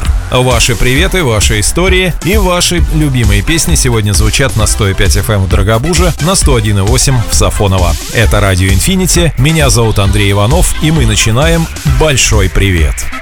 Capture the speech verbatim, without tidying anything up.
повтор. Ваши приветы, ваши истории и ваши любимые песни сегодня звучат на сто пять эф эм в Дорогобуже, на сто один и восемь в Сафоново. Это Радио Инфинити, меня зовут Андрей Иванов, и мы начинаем «Большой привет».